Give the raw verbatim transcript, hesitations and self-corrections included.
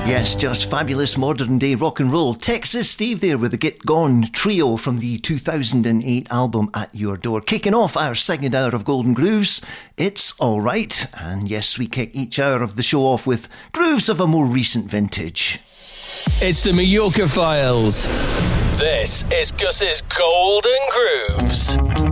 Yes, just fabulous modern day rock and roll. Texas Steve there with the Get Gone trio from the two thousand eight album At Your Door. Kicking off our second hour of Golden Grooves, It's Alright. And yes, we kick each hour of the show off with grooves of a more recent vintage. It's the Mallorca Files. This is Gus's Golden Grooves.